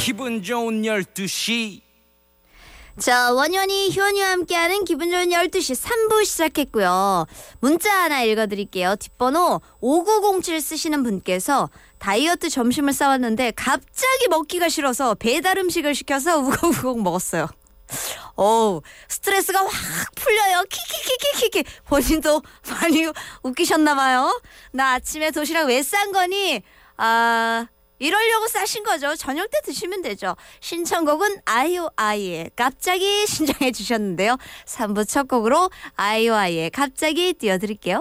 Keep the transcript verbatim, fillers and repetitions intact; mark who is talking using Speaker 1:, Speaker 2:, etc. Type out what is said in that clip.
Speaker 1: 기분 좋은 열두 시.
Speaker 2: 자, 원현이, 효원이와 함께하는 기분 좋은 열두 시 삼 부 시작했고요. 문자 하나 읽어드릴게요. 뒷번호 오구공칠 쓰시는 분께서 다이어트 점심을 싸왔는데 갑자기 먹기가 싫어서 배달 음식을 시켜서 우걱우걱 먹었어요. 어우, 스트레스가 확 풀려요. 키키키키키키. 본인도 많이 웃기셨나봐요. 나 아침에 도시락 왜 싼 거니? 아... 이러려고 싸신 거죠. 저녁 때 드시면 되죠. 신청곡은 아이오아이의 갑자기 신청해 주셨는데요. 삼 부 첫 곡으로 아이오아이의 갑자기 띄워드릴게요.